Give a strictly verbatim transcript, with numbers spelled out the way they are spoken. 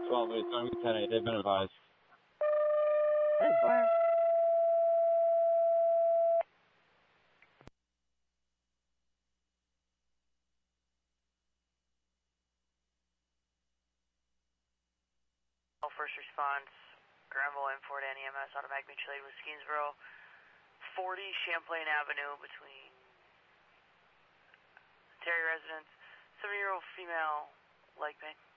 twelve eight, ten eight, they've been advised. First response, Granville and Fort Anne E M S automatic mutual aid with Skeensboro, forty Champlain Avenue between Terry residence, seventy-year-old female leg pain.